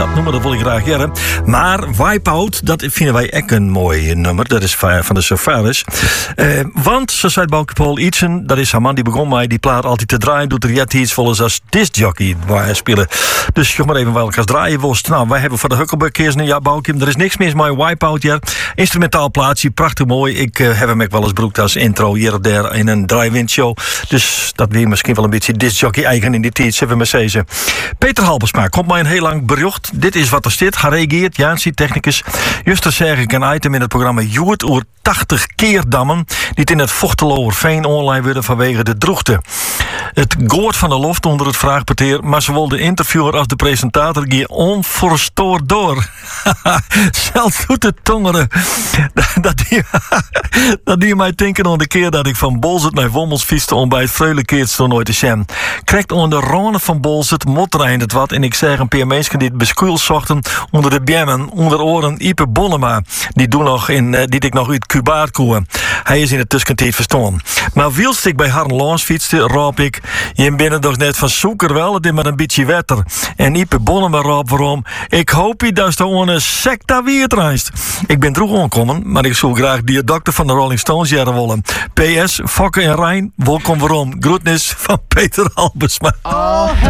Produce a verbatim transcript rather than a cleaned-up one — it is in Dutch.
dat nummer dat wil ik graag jaren. Maar Wipeout, dat vinden wij echt een mooi nummer. Dat is van de Survivors. Uh, want, zo zei Bouke Paul Ietsen, dat is haar man die begon mij die plaat altijd te draaien, doet er jet iets volgens als discjockey waar hij spelen. Dus je maar even welke als draaien worst. Nou, wij hebben voor de Huckleberg ja, Bouke, er is niks mis met Wipeout hier. Instrumentaal plaatsje, prachtig mooi. Ik uh, heb hem ook wel eens broekt als intro hier of daar in een drive-in show. Dus dat weer misschien wel een beetje discjockey eigen in die tijd, zullen we maar zeggen. Peter Halbersma komt mij een heel lang bericht. Dit is wat er zit. Hij reageert, Jansie, technicus. Juster zeg ik een item in het programma Joert oer tachtig keerdammen die in het Vochteloverveen online worden vanwege de droogte. Het goort van de loft onder het vraagpapier, maar ze wilde de interviewer als de presentator hier onverstoord door. Zelfs doet het tongeren. Dat die, dat die mij denken aan de keer dat ik van Bolzert naar Wommels fietste om bij het Vreulekeertstoer nooit te zien. Krijgt onder de ronen van Bolzert motrein het wat en ik zeg een paar mensen die het beskuil zochten onder de bjemmen, onder oren Ipe Bonnema. Die doen nog in, uh, die ik nog uit Cubaat koe. Hij is in de tussentijd verstaan. Maar wielst ik bij Harn Lans fietste, roep ik, je binnen toch net van zoeker wel, het is maar een beetje wetter. En Ipe Bonnema roep waarom, ik hoop je dat je een secta weer reist. Ik ben droeg onkomen, maar ik zou graag die dokter van de Rolling Stones jaren willen. P S, Fokke en Rijn, welkom waarom. Groetnis van Peter Halbersma. Oh,